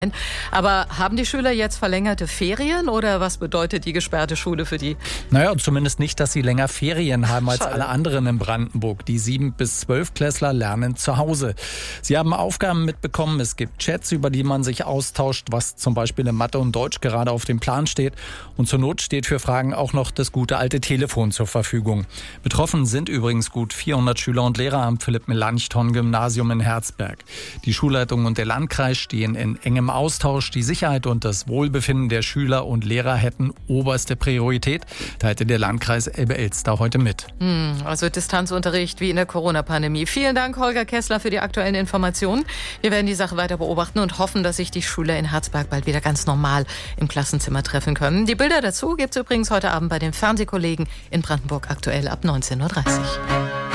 Aber haben die Schüler jetzt verlängerte Ferien oder was bedeutet die gesperrte Schule für die? Naja, zumindest nicht, dass sie länger Ferien haben als Schade. alle anderen in Brandenburg. Die 7- bis 12-Klässler lernen zu Hause. Sie haben Aufgaben mitbekommen. Es gibt Chats, über die man sich austauscht, was zum Beispiel in Mathe und Deutsch gerade auf dem Plan steht. Und zur Not steht für Fragen auch noch das gute alte Telefon zur Verfügung. Betroffen sind übrigens gut 400 Schüler und Lehrer am Philipp-Melanchthon-Gymnasium in Herzberg. Die Schulleitung und der Landkreis stehen in engem Austausch. Die Sicherheit und das Wohlbefinden der Schüler und Lehrer hätten oberste Priorität, teilte der Landkreis Elbe-Elster heute mit. Also Distanzunterricht wie in der Corona-Pandemie. Vielen Dank, Holger Kessler, für die aktuellen Informationen. Wir werden die Sache weiter beobachten und hoffen, dass sich die Schüler in Herzberg bald wieder ganz normal im Klassenzimmer treffen können. Die Bilder dazu gibt es übrigens heute Abend bei den Fernsehkollegen in Brandenburg aktuell ab 19:30 Uhr.